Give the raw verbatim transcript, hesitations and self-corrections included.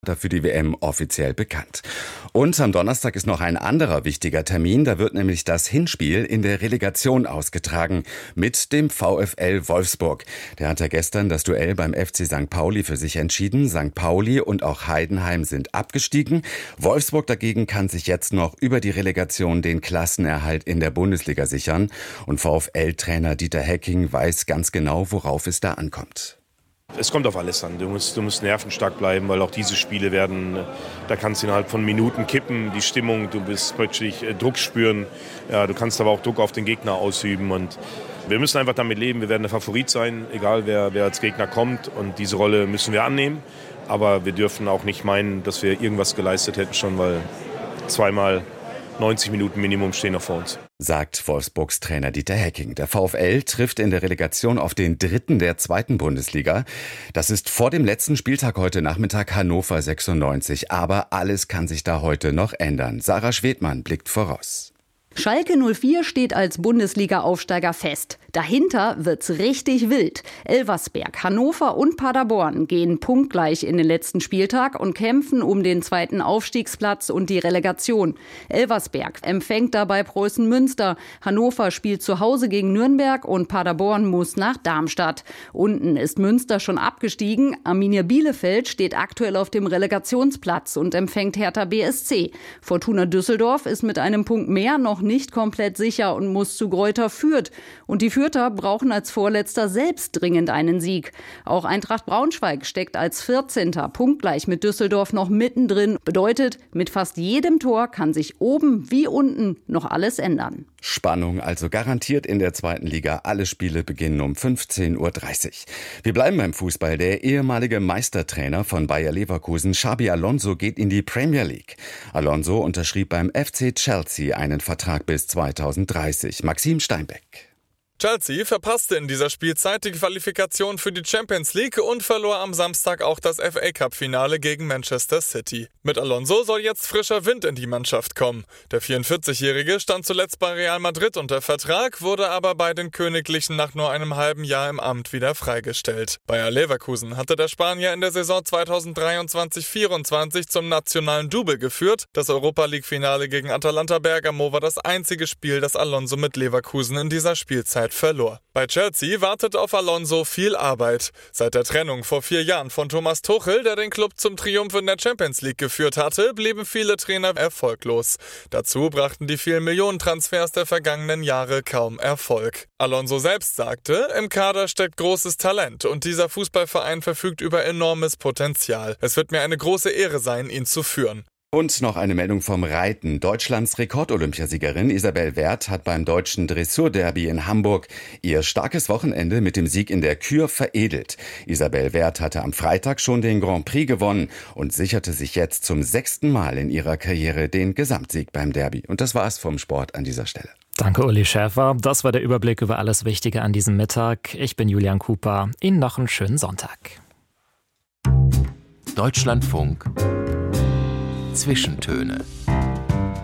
für die W M offiziell bekannt. Und am Donnerstag ist noch ein anderer wichtiger Termin. Da wird nämlich das Hinspiel in der Relegation ausgetragen mit dem VfL Wolfsburg. Der hat ja gestern das Duell beim F C Sankt Pauli für sich entschieden. Sankt Pauli und auch Heidenheim sind abgestiegen. Wolfsburg dagegen kann sich jetzt noch über die Relegation den Klassenerhalt in der Bundesliga sichern. Und VfL-Trainer Dieter Hecking weiß ganz genau, worauf es da ankommt. Es kommt auf alles an. Du musst, du musst nervenstark bleiben, weil auch diese Spiele werden, da kannst du innerhalb von Minuten kippen, die Stimmung, du wirst plötzlich Druck spüren. Ja, du kannst aber auch Druck auf den Gegner ausüben und wir müssen einfach damit leben. Wir werden der Favorit sein, egal wer, wer als Gegner kommt und diese Rolle müssen wir annehmen. Aber wir dürfen auch nicht meinen, dass wir irgendwas geleistet hätten schon, weil zweimal neunzig Minuten Minimum stehen noch vor uns. Sagt Wolfsburgs Trainer Dieter Hecking. Der VfL trifft in der Relegation auf den Dritten der zweiten Bundesliga. Das ist vor dem letzten Spieltag heute Nachmittag Hannover sechsundneunzig. Aber alles kann sich da heute noch ändern. Sarah Schwedmann blickt voraus. Schalke null vier steht als Bundesliga-Aufsteiger fest. Dahinter wird's richtig wild. Elversberg, Hannover und Paderborn gehen punktgleich in den letzten Spieltag und kämpfen um den zweiten Aufstiegsplatz und die Relegation. Elversberg empfängt dabei Preußen Münster. Hannover spielt zu Hause gegen Nürnberg und Paderborn muss nach Darmstadt. Unten ist Münster schon abgestiegen. Arminia Bielefeld steht aktuell auf dem Relegationsplatz und empfängt Hertha B S C. Fortuna Düsseldorf ist mit einem Punkt mehr noch nicht komplett sicher und muss zu Greuther Fürth. Und die Fürther brauchen als Vorletzter selbst dringend einen Sieg. Auch Eintracht Braunschweig steckt als vierzehnter punktgleich mit Düsseldorf noch mittendrin. Bedeutet, mit fast jedem Tor kann sich oben wie unten noch alles ändern. Spannung also garantiert in der zweiten Liga. Alle Spiele beginnen um fünfzehn Uhr dreißig. Wir bleiben beim Fußball. Der ehemalige Meistertrainer von Bayer Leverkusen, Xabi Alonso, geht in die Premier League. Alonso unterschrieb beim F C Chelsea einen Vertrag bis zweitausenddreißig. Maxim Steinbeck. Chelsea verpasste in dieser Spielzeit die Qualifikation für die Champions League und verlor am Samstag auch das F A-Cup-Finale gegen Manchester City. Mit Alonso soll jetzt frischer Wind in die Mannschaft kommen. Der vierundvierzigjährige stand zuletzt bei Real Madrid unter Vertrag, wurde aber bei den Königlichen nach nur einem halben Jahr im Amt wieder freigestellt. Bayer Leverkusen hatte der Spanier in der Saison zweitausenddreiundzwanzig vierundzwanzig zum nationalen Double geführt. Das Europa-League-Finale gegen Atalanta Bergamo war das einzige Spiel, das Alonso mit Leverkusen in dieser Spielzeit verlor. Bei Chelsea wartet auf Alonso viel Arbeit. Seit der Trennung vor vier Jahren von Thomas Tuchel, der den Club zum Triumph in der Champions League geführt hatte, blieben viele Trainer erfolglos. Dazu brachten die vielen Millionentransfers der vergangenen Jahre kaum Erfolg. Alonso selbst sagte, im Kader steckt großes Talent und dieser Fußballverein verfügt über enormes Potenzial. Es wird mir eine große Ehre sein, ihn zu führen. Und noch eine Meldung vom Reiten. Deutschlands Rekordolympiasiegerin Isabel Werth hat beim deutschen Dressurderby in Hamburg ihr starkes Wochenende mit dem Sieg in der Kür veredelt. Isabel Werth hatte am Freitag schon den Grand Prix gewonnen und sicherte sich jetzt zum sechsten Mal in ihrer Karriere den Gesamtsieg beim Derby. Und das war's vom Sport an dieser Stelle. Danke, Uli Schäfer. Das war der Überblick über alles Wichtige an diesem Mittag. Ich bin Julian Cooper. Ihnen noch einen schönen Sonntag. Deutschlandfunk Zwischentöne